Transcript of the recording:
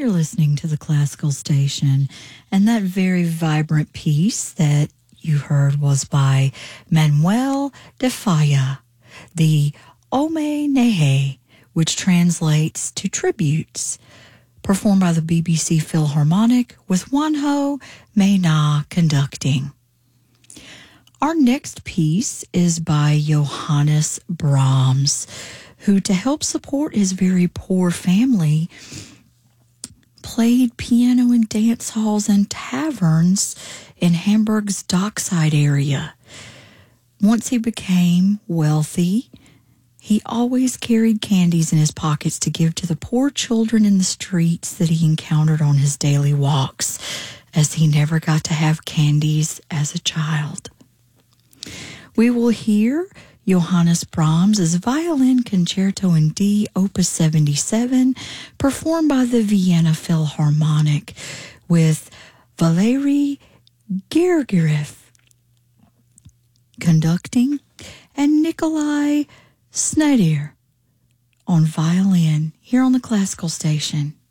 You're listening to the Classical Station, and that very vibrant piece that you heard was by Manuel de Falla, the Ome Nehe, which translates to tributes, performed by the BBC Philharmonic with Juanjo Mena conducting. Our next piece is by Johannes Brahms, who, to help support his very poor family, played piano in dance halls and taverns in Hamburg's dockside area. Once he became wealthy, he always carried candies in his pockets to give to the poor children in the streets that he encountered on his daily walks, as he never got to have candies as a child. We will hear Johannes Brahms' Violin Concerto in D, Opus 77, performed by the Vienna Philharmonic with Valery Gergiev conducting and Nikolai Snyder on violin here on the Classical Station.